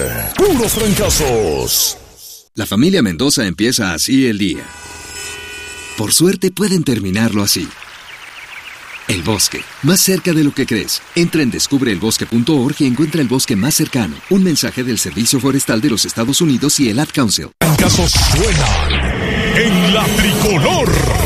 puros trancazos. La familia Mendoza empieza así el día. Por suerte pueden terminarlo así. El bosque, más cerca de lo que crees. Entra en descubreelbosque.org y encuentra el bosque más cercano. Un mensaje del Servicio Forestal de los Estados Unidos y el Ad Council. Trancazos suenan en la tricolor.